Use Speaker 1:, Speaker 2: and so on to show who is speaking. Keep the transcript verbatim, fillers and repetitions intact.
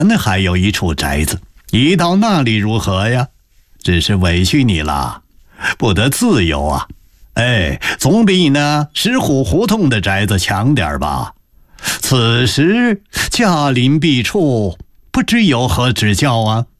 Speaker 1: 那还有一处宅子，你到那里如何呀？只是委屈你了，不得自由啊。哎，总比那石虎胡同的宅子强点吧。此时驾临敝处，不知有何指教啊？